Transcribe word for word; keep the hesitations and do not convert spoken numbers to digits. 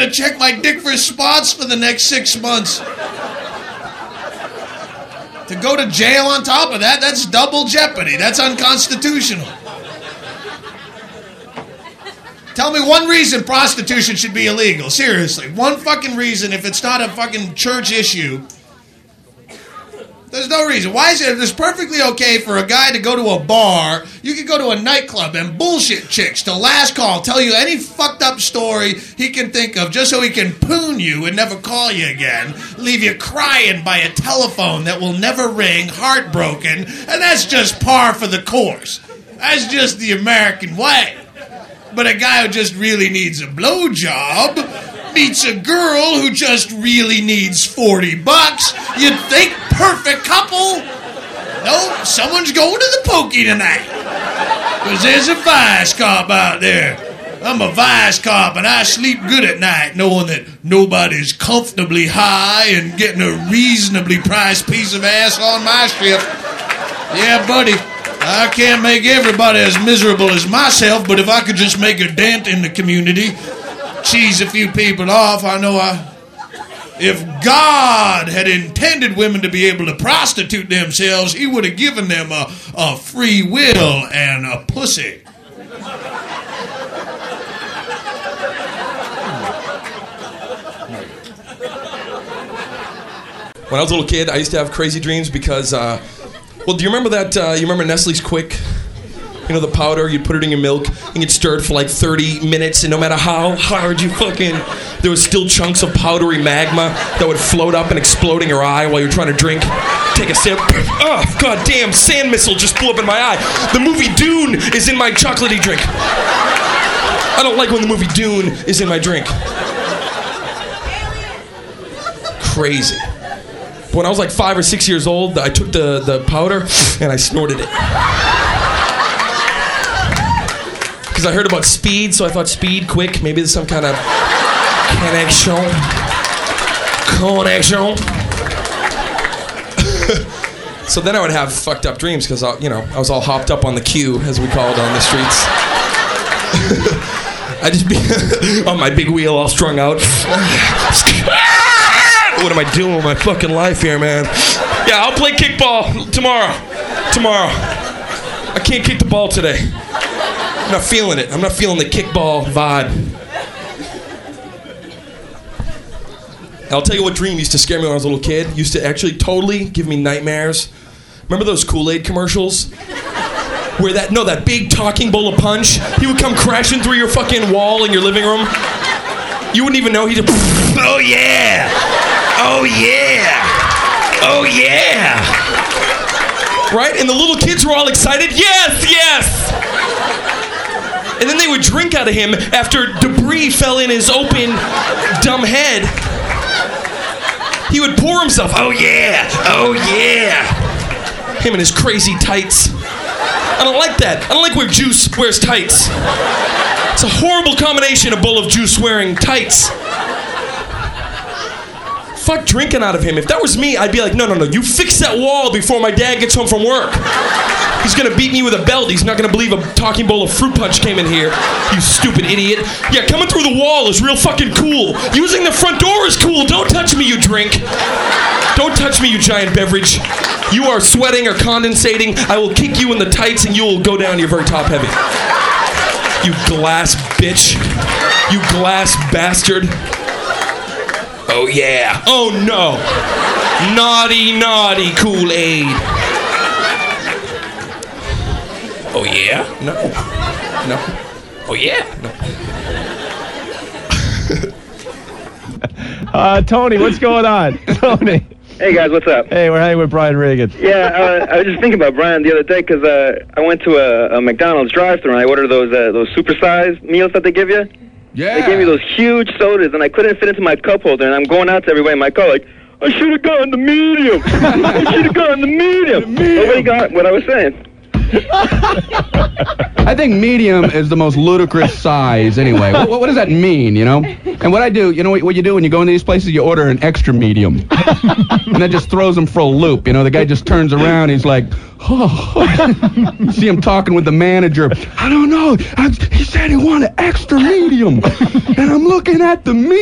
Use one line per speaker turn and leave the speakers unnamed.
to check my dick for spots for the next six months. To go to jail on top of that, that's double jeopardy. That's unconstitutional. Tell me one reason prostitution should be illegal. Seriously. One fucking reason if it's not a fucking church issue. There's no reason. Why is it it's perfectly okay for a guy to go to a bar, you could go to a nightclub and bullshit chicks till last call, tell you any fucked up story he can think of just so he can poon you and never call you again, leave you crying by a telephone that will never ring, heartbroken, and that's just par for the course. That's just the American way. But a guy who just really needs a blowjob meets a girl who just really needs forty bucks. You'd think perfect couple. No, someone's going to the pokey tonight. Because there's a vice cop out there. I'm a vice cop and I sleep good at night knowing that nobody's comfortably high and getting a reasonably priced piece of ass on my ship. Yeah, buddy. I can't make everybody as miserable as myself, but if I could just make a dent in the community, cheese a few people off, I know I... If God had intended women to be able to prostitute themselves, he would have given them a, a free will and a pussy.
When I was a little kid, I used to have crazy dreams because... Uh, Well, do you remember that, uh, you remember Nestle's Quick? You know, the powder, you'd put it in your milk, and you'd stir it for like thirty minutes, and no matter how hard you fucking... There was still chunks of powdery magma that would float up and explode in your eye while you're trying to drink. Take a sip. Oh, goddamn, sand missile just blew up in my eye. The movie Dune is in my chocolatey drink. I don't like when the movie Dune is in my drink. Crazy. When I was like five or six years old, I took the, the powder and I snorted it. Because I heard about speed, so I thought speed, quick, maybe there's some kind of connection. Connection. So then I would have fucked up dreams because, you know, I was all hopped up on the queue, as we call it on the streets. I'd just be on my big wheel all strung out. What am I doing with my fucking life here, man? Yeah, I'll play kickball tomorrow. Tomorrow. I can't kick the ball today. I'm not feeling it. I'm not feeling the kickball vibe. I'll tell you what dream used to scare me when I was a little kid. Used to actually totally give me nightmares. Remember those Kool-Aid commercials? Where that, no, that big talking bowl of punch, he would come crashing through your fucking wall in your living room. You wouldn't even know. He'd just, oh yeah! Oh yeah! Oh yeah! Right? And the little kids were all excited. Yes, yes! And then they would drink out of him after debris fell in his open, dumb head. He would pour himself. Oh yeah! Oh yeah! Him and his crazy tights. I don't like that. I don't like where Juice wears tights. It's a horrible combination, a bowl of juice wearing tights. Fuck drinking out of him. If that was me, I'd be like, no, no, no, you fix that wall before my dad gets home from work. He's gonna beat me with a belt. He's not gonna believe a talking bowl of fruit punch came in here. You stupid idiot. Yeah, coming through the wall is real fucking cool. Using the front door is cool. Don't touch me, you drink. Don't touch me, you giant beverage. You are sweating or condensating. I will kick you in the tights and you will go down. You're very top heavy. You glass bitch. You glass bastard. Oh yeah. Oh no. Naughty, naughty Kool-Aid. Oh yeah? No. No. Oh yeah?
No. uh, Tony, what's going on? Tony.
Hey guys, what's up?
Hey, we're hanging with Brian Regan.
Yeah, uh, I was just thinking about Brian the other day because uh, I went to a, a McDonald's drive-thru and I ordered those uh, those supersized meals that they give you.
Yeah.
They gave me those huge sodas and I couldn't fit into my cup holder and I'm going out to everybody in my car like, I should have gotten the medium. I should have gotten the medium. the medium. Nobody got what I was saying.
I think medium is the most ludicrous size anyway. What, what does that mean, you know? And what I do, you know what, what you do when you go into these places, you order an extra medium. And that just throws them for a loop, you know? The guy just turns around, he's like, oh. You see him talking with the manager. I don't know. I, he said he wanted extra medium. And I'm looking at the medium.